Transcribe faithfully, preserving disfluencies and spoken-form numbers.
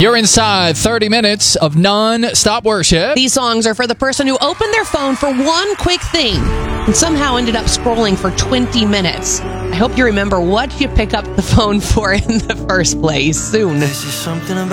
You're inside thirty minutes of non-stop worship. These songs are for the person who opened their phone for one quick thing and somehow ended up scrolling for twenty minutes. I hope you remember what you pick up the phone for in the first place soon.